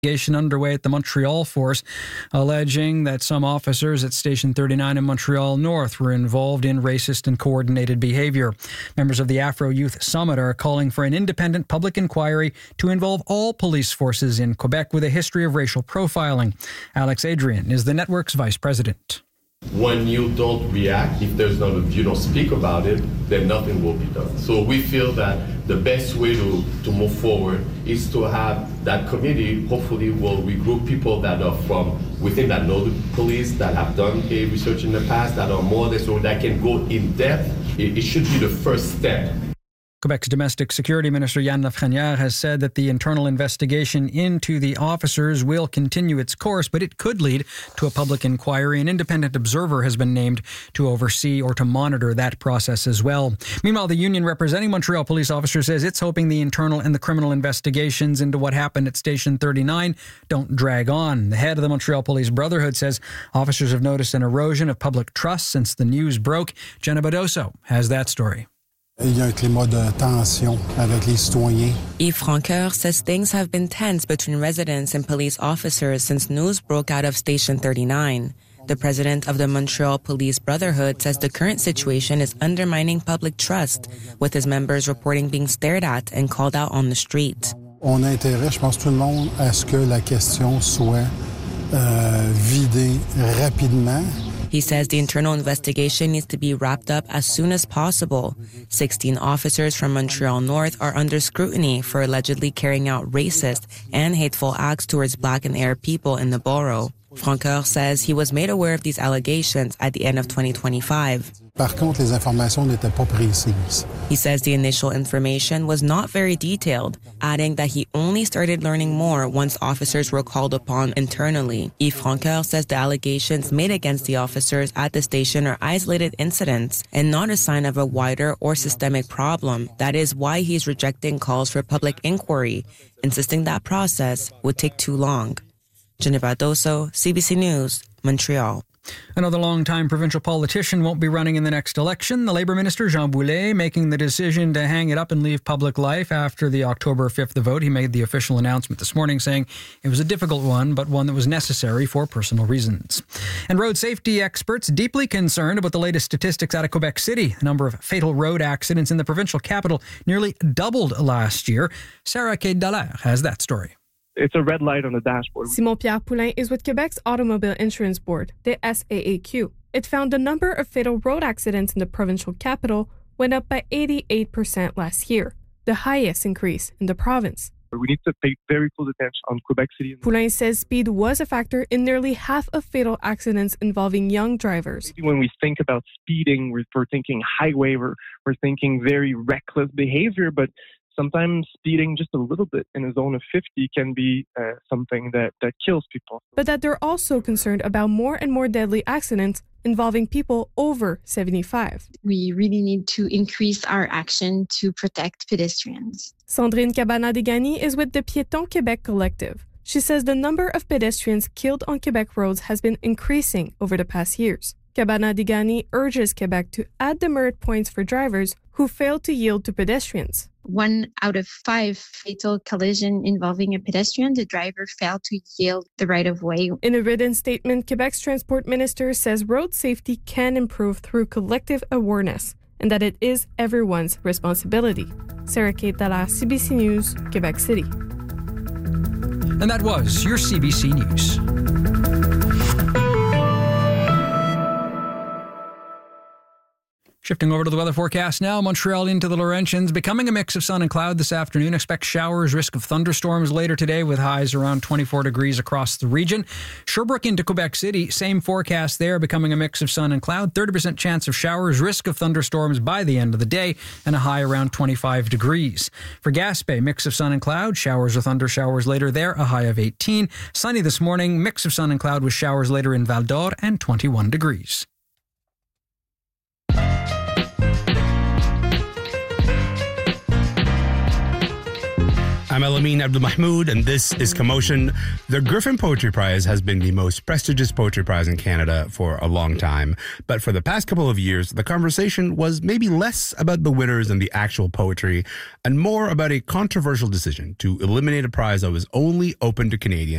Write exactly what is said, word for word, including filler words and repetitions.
Investigation underway at the Montreal Force, alleging that some officers at Station thirty-nine in Montreal North were involved in racist and coordinated behavior. Members of the Afro Youth Summit are calling for an independent public inquiry to involve all police forces in Quebec with a history of racial profiling. Alex Adrian is the network's vice president. When you don't react, if there's not, if you don't speak about it, then nothing will be done. So we feel that the best way to, to move forward is to have that committee, hopefully will regroup people that are from within that know the police, that have done a research in the past, that are more than so that can go in depth. It, it should be the first step. Quebec's Domestic Security Minister Yann Lafrenière has said that the internal investigation into the officers will continue its course, but it could lead to a public inquiry. An independent observer has been named to oversee or to monitor that process as well. Meanwhile, the union representing Montreal police officers says it's hoping the internal and the criminal investigations into what happened at Station thirty-nine don't drag on. The head of the Montreal Police Brotherhood says officers have noticed an erosion of public trust since the news broke. Jenna Badoso has that story. Il y a un climat de tension avec les citoyens. Yves Francoeur says things have been tense between residents and police officers since news broke out of Station thirty-nine. The president of the Montreal Police Brotherhood says the current situation is undermining public trust, with his members reporting being stared at and called out on the street. On a intérêt, je pense tout le monde, à ce que la question soit euh, vidée rapidement. He says the internal investigation needs to be wrapped up as soon as possible. sixteen officers from Montreal North are under scrutiny for allegedly carrying out racist and hateful acts towards Black and Arab people in the borough. Francoeur says he was made aware of these allegations at the end of twenty twenty-five. Par contre, les informations n'étaient pas précises. He says the initial information was not very detailed, adding that he only started learning more once officers were called upon internally. Yves Francoeur says the allegations made against the officers at the station are isolated incidents and not a sign of a wider or systemic problem. That is why he's rejecting calls for public inquiry, insisting that process would take too long. Jenna Badoso, C B C News, Montreal. Another long-time provincial politician won't be running in the next election. The Labour Minister, Jean Boulet, making the decision to hang it up and leave public life after the October fifth vote. He made the official announcement this morning saying it was a difficult one, but one that was necessary for personal reasons. And road safety experts deeply concerned about the latest statistics out of Quebec City. The number of fatal road accidents in the provincial capital nearly doubled last year. Sarah Kay Dallaire has that story. It's a red light on the dashboard. Simon-Pierre Poulin is with Quebec's Automobile Insurance Board, the S A A Q. It found the number of fatal road accidents in the provincial capital went up by eighty-eight percent last year, the highest increase in the province. We need to pay very close attention on Quebec City. Poulin says speed was a factor in nearly half of fatal accidents involving young drivers. When we think about speeding, we're, we're thinking highway, we're, we're thinking very reckless behavior, but sometimes speeding just a little bit in a zone of fifty can be uh, something that, that kills people. But that they're also concerned about more and more deadly accidents involving people over seventy-five. We really need to increase our action to protect pedestrians. Sandrine Cabana-Degani is with the Piétons Québec Collective. She says the number of pedestrians killed on Quebec roads has been increasing over the past years. Cabana-Degani urges Quebec to add demerit points for drivers who fail to yield to pedestrians. One out of five fatal collision involving a pedestrian, the driver failed to yield the right-of-way. In a written statement, Quebec's transport minister says road safety can improve through collective awareness and that it is everyone's responsibility. Sarah Kate Dallaire, C B C News, Quebec City. And that was your C B C News. Shifting over to the weather forecast now. Montreal into the Laurentians, becoming a mix of sun and cloud this afternoon. Expect showers, risk of thunderstorms later today with highs around twenty-four degrees across the region. Sherbrooke into Quebec City, same forecast there, becoming a mix of sun and cloud. thirty percent chance of showers, risk of thunderstorms by the end of the day, and a high around twenty-five degrees. For Gaspé, mix of sun and cloud, showers or thunder showers later there, a high of eighteen. Sunny this morning, mix of sun and cloud with showers later in Val d'Or, and twenty-one degrees. I'm Elamin Abdelmahmoud, and this is Commotion. The Griffin Poetry Prize has been the most prestigious poetry prize in Canada for a long time. But for the past couple of years, the conversation was maybe less about the winners and the actual poetry, and more about a controversial decision to eliminate a prize that was only open to Canadians